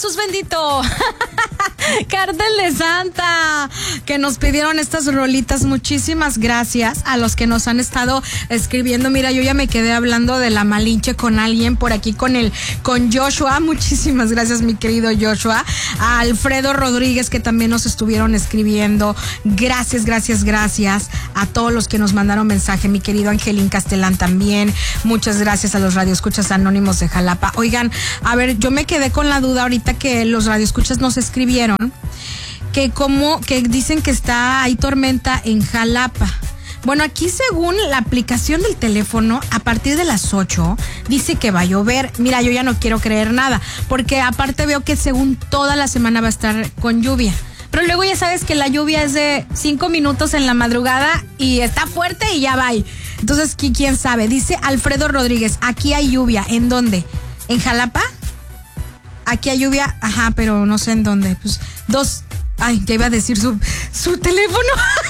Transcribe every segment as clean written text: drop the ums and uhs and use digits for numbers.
Jesús bendito. Cártel de Santa, que nos pidieron estas rolitas. Muchísimas gracias a los que nos han estado escribiendo. Mira, yo ya me quedé hablando de la Malinche con alguien por aquí, con Joshua. Muchísimas gracias, mi querido Joshua. A Alfredo Rodríguez, que también nos estuvieron escribiendo. Gracias a todos los que nos mandaron mensaje. Mi querido Angelín Castelán también. Muchas gracias a los radioescuchas anónimos de Jalapa. Oigan, a ver, yo me quedé con la duda ahorita que los radioescuchas nos escribieron que dicen que hay tormenta en Jalapa. Bueno, aquí según la aplicación del teléfono, a partir de las 8 dice que va a llover. Mira, yo ya no quiero creer nada, porque aparte veo que según toda la semana va a estar con lluvia. Pero luego ya sabes que la lluvia es de 5 minutos en la madrugada y está fuerte y ya va. Entonces, ¿quién sabe? Dice Alfredo Rodríguez, aquí hay lluvia. ¿En dónde? ¿En Jalapa? Aquí hay lluvia, ajá, pero no sé en dónde. Pues ya iba a decir su teléfono.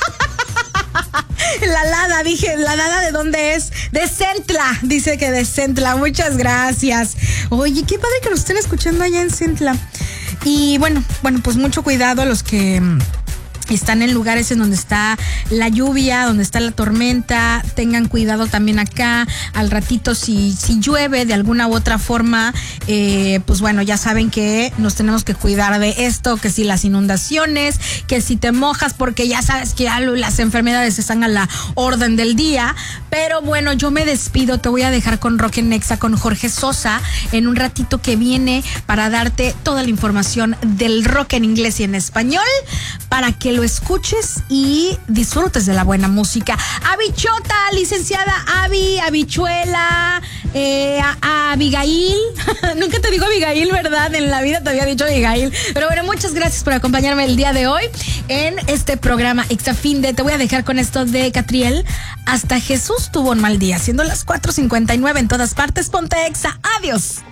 La Lada, ¿de dónde es? De Centla, dice que de Centla. Muchas gracias. Oye, qué padre que nos estén escuchando allá en Centla. Y bueno, pues mucho cuidado a los que están en lugares en donde está la lluvia, donde está la tormenta. Tengan cuidado también acá. Al ratito, si llueve de alguna u otra forma, pues bueno, ya saben que nos tenemos que cuidar de esto, que si las inundaciones, que si te mojas, porque ya sabes que las enfermedades están a la orden del día. Pero bueno, yo me despido. Te voy a dejar con Rock en Nexa, con Jorge Sosa, en un ratito que viene para darte toda la información del rock en inglés y en español, para que lo escuches y disfrutes de la buena música. Abichota, licenciada Habichuela, a Abigail. Nunca te digo Abigail, ¿verdad? En la vida te había dicho Abigail. Pero bueno, muchas gracias por acompañarme el día de hoy en este programa Exafinde. Te voy a dejar con esto de Catriel. Hasta Jesús tuvo un mal día, siendo las 4:59 en todas partes. Ponte Exa. Adiós.